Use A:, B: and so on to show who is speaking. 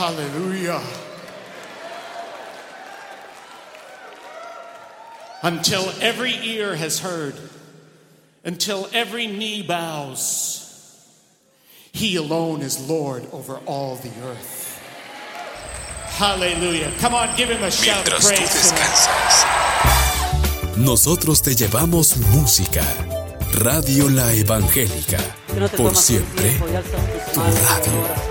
A: Hallelujah. Until every ear has heard, until every knee bows, He alone is Lord over all the earth. Hallelujah. Come on, give Him a shout of praise.
B: Mientras tú descansas, nosotros te llevamos música. Radio La Evangélica. Por siempre, tu radio.